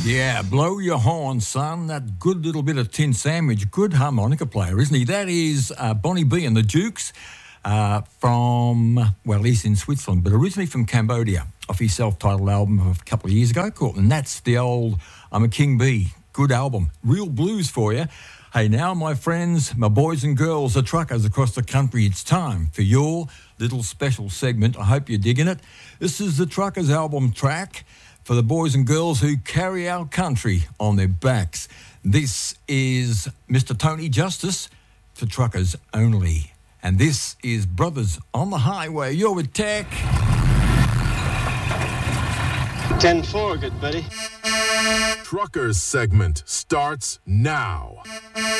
Yeah, blow your horn, son. That good little bit of tin sandwich. Good harmonica player, isn't he? That is Bonnie B and the Dukes he's in Switzerland, but originally from Cambodia, off his self-titled album of a couple of years ago, and that's the old I'm a King Bee. Good album. Real blues for you. Hey, now, my friends, my boys and girls, the truckers across the country, it's time for your little special segment. I hope you're digging it. This is the Truckers album track for the boys and girls who carry our country on their backs. This is Mr. Tony Justice for truckers only. And this is Brothers on the Highway. You're with Tech. 10-4, good buddy. Truckers segment starts now.